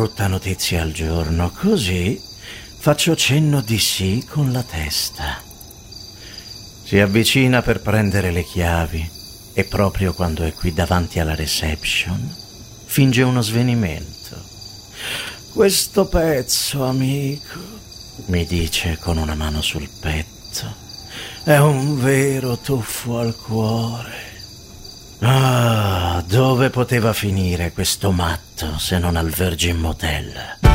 brutta notizia al giorno, così faccio cenno di sì con la testa. Si avvicina per prendere le chiavi e proprio quando è qui davanti alla reception finge uno svenimento. Questo pezzo, amico, mi dice con una mano sul petto, è un vero tuffo al cuore. Ah, dove poteva finire questo matto se non al Virgin Motel?